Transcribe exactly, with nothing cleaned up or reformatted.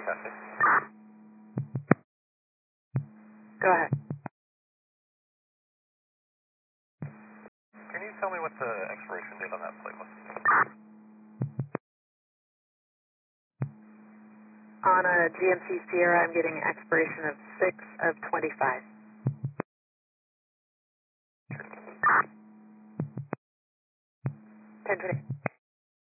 Testing. Go ahead. Can you tell me what the expiration date on that plate was? On a G M C Sierra, I'm getting expiration of six of twenty-five. ten twenty.